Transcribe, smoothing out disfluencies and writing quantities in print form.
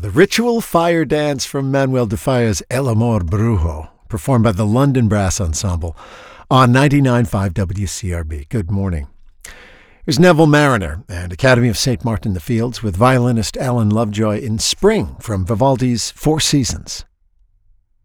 the ritual fire dance from Manuel de Falla's El Amor Brujo, performed by the London Brass Ensemble on 99.5 WCRB. Good morning. Here's Neville Mariner and Academy of St. Martin-the-Fields with violinist Alan Lovejoy in Spring from Vivaldi's Four Seasons.